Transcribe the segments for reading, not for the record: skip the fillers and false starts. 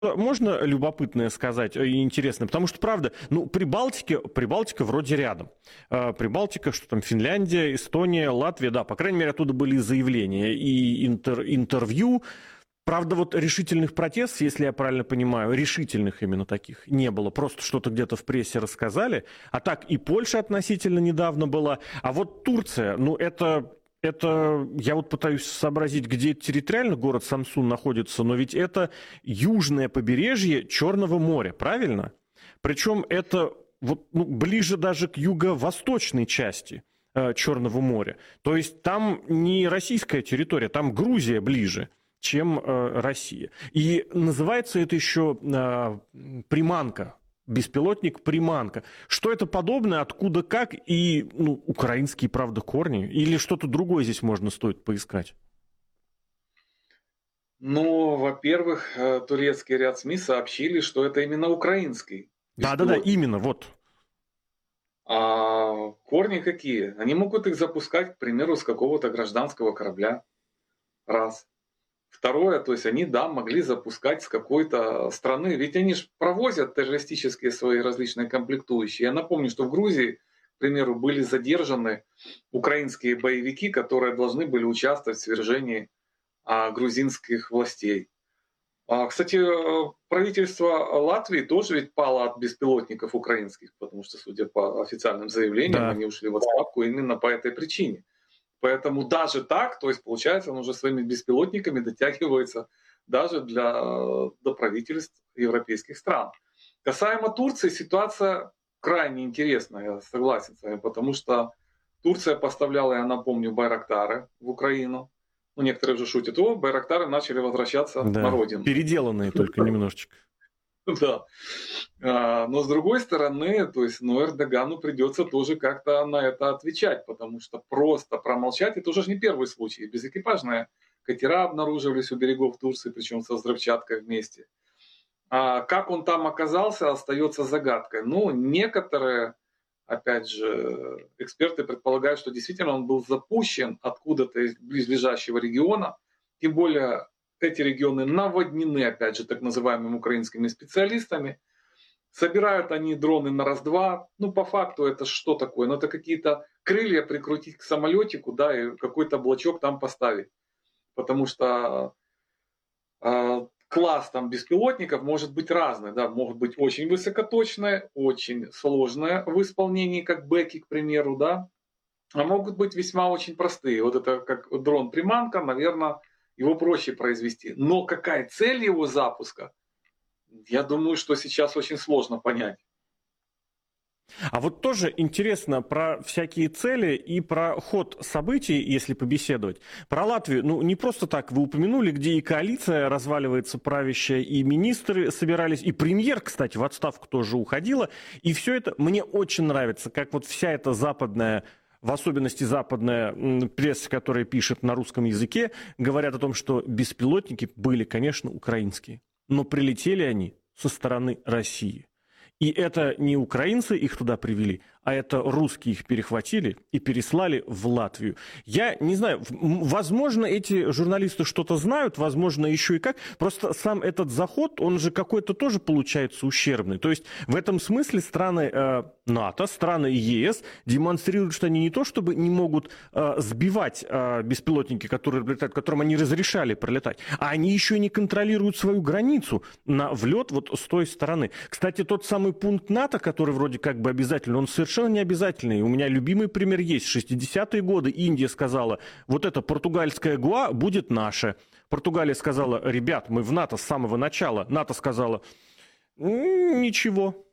можно любопытное сказать и интересное? Потому что, правда, ну, Прибалтика вроде рядом. Прибалтика, что там, Финляндия, Эстония, Латвия, да, по крайней мере, оттуда были заявления и интервью. Правда, вот решительных протестов, если я правильно понимаю, решительных именно таких не было. Просто что-то где-то в прессе рассказали. А так и Польша относительно недавно была. А вот Турция, ну это я вот пытаюсь сообразить, где территориально город Самсун находится, но ведь это южное побережье Черного моря, правильно? Причем это вот, ну, ближе даже к юго-восточной части Черного моря. То есть там не российская территория, там Грузия ближе, чем Россия. И называется это еще приманка. Беспилотник приманка. Что это подобное, откуда, как, и ну, украинские, правда, корни? Или что-то другое здесь можно стоит поискать? Ну, во-первых, турецкий ряд СМИ сообщили, что это именно украинский Да-да-да, беспилотник. именно, вот. А корни какие? Они могут их запускать, к примеру, с какого-то гражданского корабля. Раз. Второе, то есть они, да, могли запускать с какой-то страны. Ведь они же провозят террористические свои различные комплектующие. Я напомню, что в Грузии, к примеру, были задержаны украинские боевики, которые должны были участвовать в свержении грузинских властей. Кстати, правительство Латвии тоже ведь пало от беспилотников украинских, потому что, судя по официальным заявлениям, Да. они ушли в отставку именно по этой причине. Поэтому даже так, то есть получается, он уже своими беспилотниками дотягивается даже до правительств европейских стран. Касаемо Турции, ситуация крайне интересная, я согласен с вами, потому что Турция поставляла, я напомню, байрактары в Украину. Ну, некоторые уже шутят, байрактары начали возвращаться на Да, родину. переделанные только немножечко. Да. Но с другой стороны, то есть, ну, Эрдогану придется тоже как-то на это отвечать, потому что просто промолчать, это уже не первый случай. Безэкипажные катера обнаруживались у берегов Турции, причем со взрывчаткой вместе. А как он там оказался, остается загадкой. Ну, некоторые, опять же, эксперты предполагают, что действительно он был запущен откуда-то из близлежащего региона, тем более эти регионы наводнены, опять же, так называемыми украинскими специалистами. Собирают они дроны на раз-два. Ну, по факту это что такое? Ну, это какие-то крылья прикрутить к самолетику, да, и какой-то блочок там поставить. Потому что класс там беспилотников может быть разный, да, могут быть очень высокоточные, очень сложные в исполнении, как бэки, к примеру, да, а могут быть весьма очень простые. Вот это как дрон-приманка, наверное, его проще произвести. Но какая цель его запуска, я думаю, что сейчас очень сложно понять. А вот тоже интересно про всякие цели и про ход событий, если побеседовать. Про Латвию, ну, не просто так вы упомянули, где и коалиция разваливается правящая, и министры собирались, и премьер, кстати, в отставку тоже уходила. И все это мне очень нравится, как вот вся эта западная, в особенности западная пресса, которая пишет на русском языке, говорят о том, что беспилотники были, конечно, украинские, но прилетели они со стороны России. И это не украинцы их туда привели, а это русские их перехватили и переслали в Латвию. Я не знаю, возможно, эти журналисты что-то знают, возможно, еще и как. Просто сам этот заход, он же какой-то тоже получается ущербный. То есть в этом смысле страны НАТО, страны ЕС демонстрируют, что они не то чтобы не могут сбивать беспилотники, которые прилетают, которым они разрешали пролетать, а они еще и не контролируют свою границу на влет вот с той стороны. Кстати, тот самый пункт НАТО, который вроде как бы обязательный, он совершенно не обязательный. У меня любимый пример есть. В 60-е годы Индия сказала, вот эта португальская ГУА будет наша. Португалия сказала, ребят, мы в НАТО с самого начала. НАТО сказала, ничего.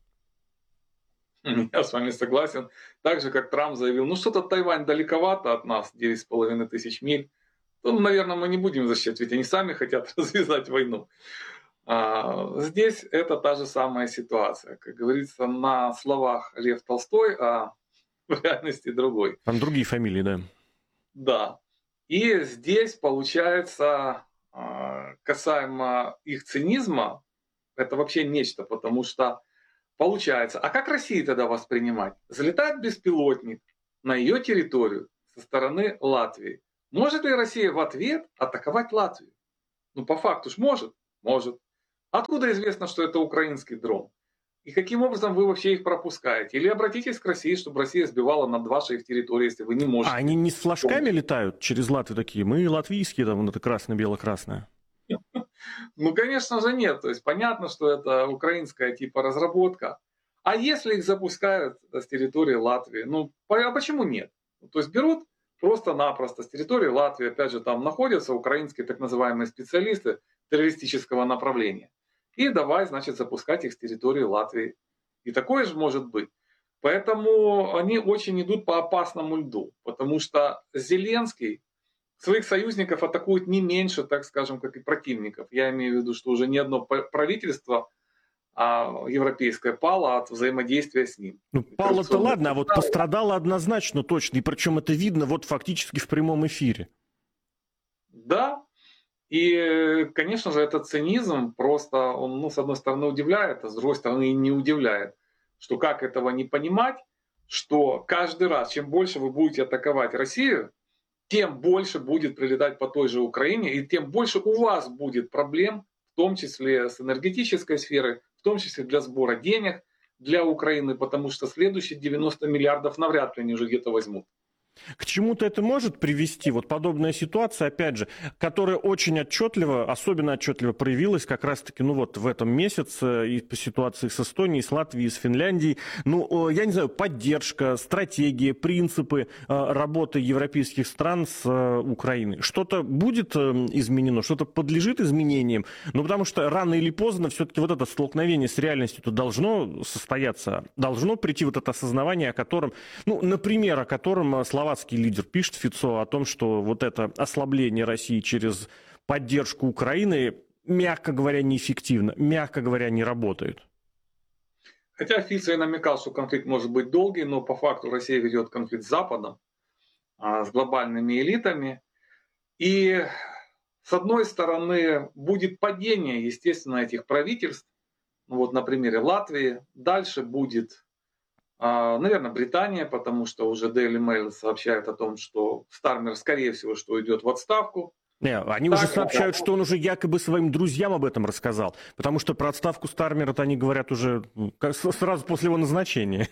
Я с вами согласен. Так же, как Трамп заявил, ну что-то Тайвань далековато от нас, 9,5 тысяч миль. То, наверное, мы не будем защищать, ведь они сами хотят развязать войну. Здесь это та же самая ситуация. Как говорится, на словах Лев Толстой, а в реальности другой. Там другие фамилии, да. Да. И здесь получается, касаемо их цинизма, это вообще нечто, потому что получается, а как России тогда воспринимать? Залетает беспилотник на ее территорию со стороны Латвии. Может ли Россия в ответ атаковать Латвию? Ну, по факту ж может. Может. Откуда известно, что это украинский дрон? И каким образом вы вообще их пропускаете? Или обратитесь к России, чтобы Россия сбивала над вашей их территорией, если вы не А они можете. не с флажками летают через Латвию такие? Мы латвийские, там вот это красно-бело-красное. Ну, конечно же, нет. То есть понятно, что это украинская типа разработка. А если их запускают с территории Латвии, ну, а почему нет? То есть берут просто-напросто с территории Латвии, опять же, там находятся украинские так называемые специалисты террористического направления. И давай, значит, запускать их с территории Латвии. И такое же может быть. Поэтому они очень идут по опасному льду. Потому что Зеленский своих союзников атакует не меньше, так скажем, как и противников. Я имею в виду, что уже ни одно правительство европейское пало от взаимодействия с ним. Ну, пало-то ладно, а вот пострадало однозначно точно. И причем это видно вот фактически в прямом эфире. Да. И, конечно же, этот цинизм просто, он, ну, с одной стороны, удивляет, а с другой стороны, и не удивляет. Что как этого не понимать, что каждый раз, чем больше вы будете атаковать Россию, тем больше будет прилетать по той же Украине, и тем больше у вас будет проблем, в том числе с энергетической сферой, в том числе для сбора денег для Украины, потому что следующие 90 миллиардов навряд ли они уже где-то возьмут. К чему-то это может привести, вот подобная ситуация, опять же, которая очень отчетливо, особенно отчетливо проявилась как раз-таки, ну вот в этом месяце и по ситуации с Эстонией, с Латвией, с Финляндией. Ну, я не знаю, поддержка, стратегия, принципы работы европейских стран с Украиной. Что-то будет изменено, что-то подлежит изменениям, ну потому что рано или поздно все-таки вот это столкновение с реальностью-то должно состояться, должно прийти вот это осознавание, о котором, ну, например, о котором словацкий лидер пишет Фицо о том, что вот это ослабление России через поддержку Украины, мягко говоря, неэффективно, мягко говоря, не работает. Хотя Фицо и намекал, что конфликт может быть долгий, но по факту Россия ведет конфликт с Западом, с глобальными элитами. И с одной стороны будет падение, естественно, этих правительств, вот на примере Латвии, дальше будет, наверное, Британия, потому что уже Daily Mail сообщает о том, что Стармер, скорее всего, что уйдет в отставку. Не, они уже сообщают, что он уже якобы своим друзьям об этом рассказал, потому что про отставку Стармера-то они говорят уже сразу после его назначения.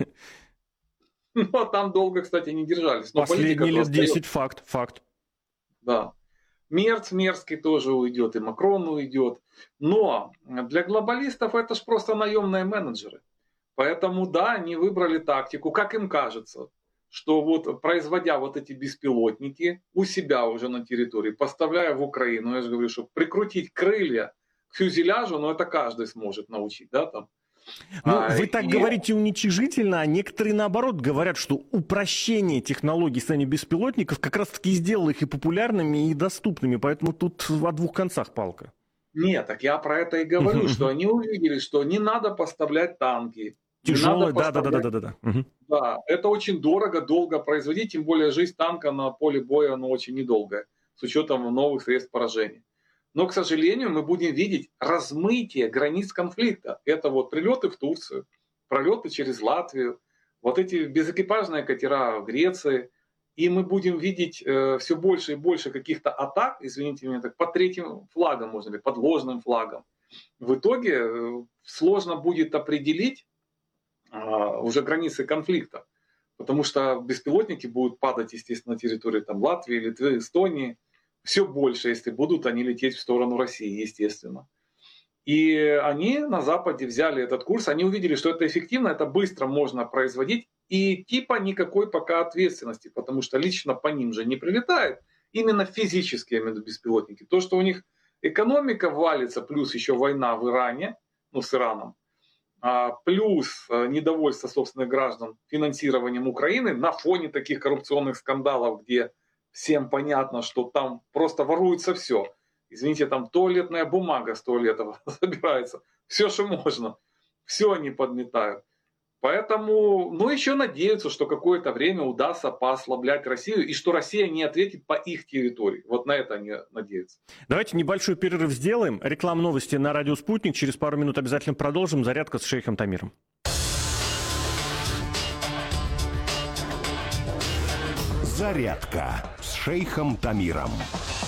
Но там долго, кстати, не держались. Но последние лет 10 факт. Да. Мерц мерзкий тоже уйдет, и Макрон уйдет. Но для глобалистов это же просто наемные менеджеры. Поэтому, да, они выбрали тактику, как им кажется, что вот производя вот эти беспилотники у себя уже на территории, поставляя в Украину, я же говорю, что прикрутить крылья к фюзеляжу, ну это каждый сможет научить, да, там. Ну, вы так говорите уничижительно, а некоторые наоборот говорят, что упрощение технологий создания беспилотников как раз-таки сделало их и популярными, и доступными, поэтому тут о двух концах палка. Нет, так я про это и говорю, что они увидели, что не надо поставлять танки. Тяжелые, да. Да, это очень дорого, долго производить, тем более жизнь танка на поле боя, ну, очень недолгая, с учетом новых средств поражения. Но, к сожалению, мы будем видеть размытие границ конфликта. Это вот прилеты в Турцию, пролеты через Латвию, вот эти безэкипажные катера в Греции. И мы будем видеть все больше и больше каких-то атак, извините меня, так, под третьим флагом, можно ли, под ложным флагом. В итоге сложно будет определить уже границы конфликта, потому что беспилотники будут падать, естественно, на территории там, Латвии, Литвы, Эстонии. Все больше, если будут они лететь в сторону России, естественно. И они на Западе взяли этот курс, они увидели, что это эффективно, это быстро можно производить, и типа никакой пока ответственности, потому что лично по ним же не прилетает, именно физически, я имею в виду беспилотники. То, что у них экономика валится, плюс еще война в Иране, ну с Ираном, плюс недовольство собственных граждан финансированием Украины на фоне таких коррупционных скандалов, где всем понятно, что там просто воруется все. Извините, там туалетная бумага с туалетов собирается. Все, что можно. Все они подметают. Поэтому, ну, еще надеются, что какое-то время удастся поослаблять Россию, и что Россия не ответит по их территории. Вот на это они надеются. Давайте небольшой перерыв сделаем. Реклама новости на радио «Спутник». Через пару минут обязательно продолжим. Зарядка с шейхом Тамиром. Зарядка с шейхом Тамиром.